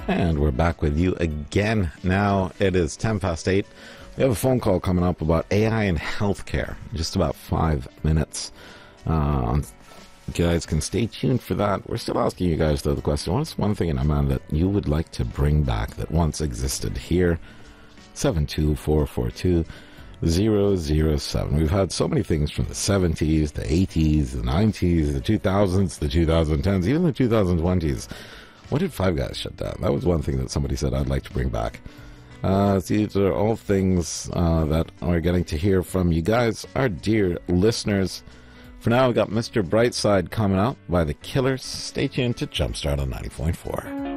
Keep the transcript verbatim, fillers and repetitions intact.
And we're back with you again. Now it is ten past eight. We have a phone call coming up about A I in healthcare. Just about five minutes. Uh, you guys can stay tuned for that. We're still asking you guys, though, the question, what's one thing in Oman that you would like to bring back that once existed here? seven two four four two zero zero seven. We've had so many things from the seventies, the eighties, the nineties, the two thousands, the twenty tens, even the twenty twenties. What did Five Guys shut down? That was one thing that somebody said I'd like to bring back. Uh, these are all things uh, that we're getting to hear from you guys, our dear listeners. For now, we've got Mister Brightside coming out by The Killers. Stay tuned to Jumpstart on ninety point four.